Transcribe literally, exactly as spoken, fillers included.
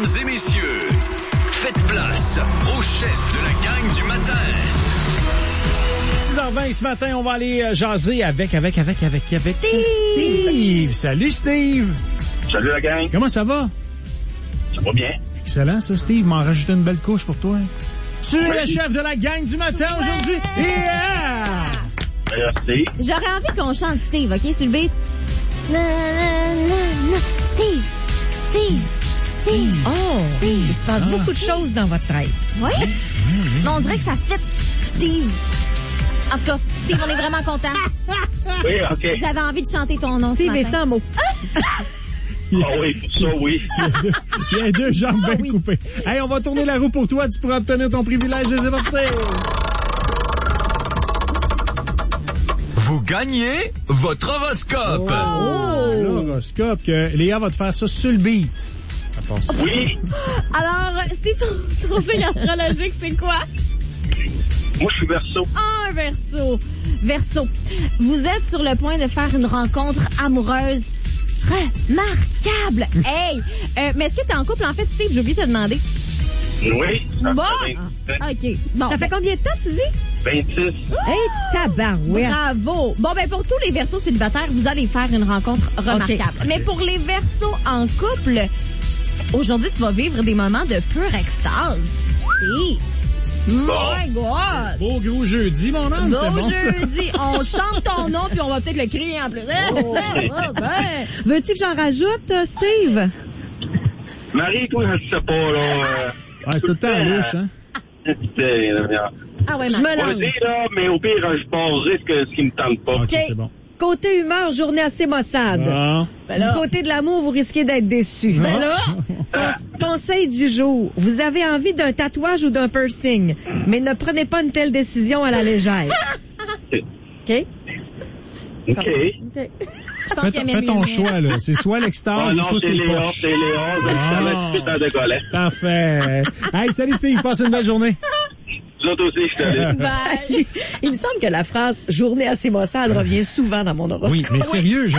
et messieurs, faites place au chef de la gang du matin. six heures vingt ce matin, on va aller jaser avec, avec, avec, avec, avec Steve. Steve. Salut Steve. Salut la gang. Comment ça va? Ça va bien. Excellent ça Steve, m'en rajouter une belle couche pour toi. Tu es Oui. le chef de la gang du matin aujourd'hui. Yeah! Merci. J'aurais envie qu'on chante Steve, OK, sur le beat. Na, na, na, na. Steve, Steve, Steve. Oh, Steve. il se passe Ah. beaucoup de choses dans votre tête. Oui? Mais on dirait que ça fit Steve. En tout cas, Steve, on est vraiment contents. Oui, OK. J'avais envie de chanter ton nom ce Steve et matin. sans mots. Ah oui, pour ça, oui. Il y a deux jambes bien oui. coupées. Hey, on va tourner la roue pour toi. Tu pourras obtenir ton privilège de partir. Vous gagnez votre horoscope. Oh! L'horoscope, que Léa va te faire ça sur le beat. Oui. Alors, Steve, ton, ton signe astrologique, c'est quoi? Moi, je suis Verseau. Un Verseau. Verseau. Vous êtes sur le point de faire une rencontre amoureuse remarquable. Hey! Euh, mais est-ce que t'es en couple, en fait, Steve? J'ai oublié de te demander. Oui. Ça Bon! fait vingt-sept, OK. Bon. Ça fait combien de temps, tu dis? vingt-six. Hey, tabarouette. Bravo! Bon, ben pour tous les Verseaux célibataires, vous allez faire une rencontre remarquable. OK. Mais pour les Verseaux en couple, aujourd'hui, tu vas vivre des moments de pure extase. Et... My God! Beau gros jeudi, mon homme, c'est Bon bon ça. jeudi, on chante ton nom puis on va peut-être le crier en plus. Oh. Ça va bien. Veux-tu que j'en rajoute, euh, Steve? Marie, toi, je sais pas, là. euh, Ouais, c'est tout le temps louche, hein? C'était, là, Ah ouais, Je Marc. me on va lance. dire, là, mais au pire, je passerai ce, que, ce qui me tente pas. OK, OK. c'est bon. Côté humeur, journée assez maussade. Bon. Ben Du là, côté de l'amour, vous risquez d'être déçu. ben là, Con- Conseil du jour. Vous avez envie d'un tatouage ou d'un piercing, mais ne prenez pas une telle décision à la légère. OK? OK. je OK. pense Fais, qu'il y a fais même ton mieux. choix, là. C'est soit Ah l'extase, non, soit c'est c'est le Léon, poche. c'est Léon. mais Ça va être tout en décollet. Parfait. Hey, salut Steve, passe une belle journée. Vous autres aussi, je te laisse. Bye. Il me semble que la phrase « journée assez maussade » revient souvent dans mon horoscope. Oui, mais sérieux,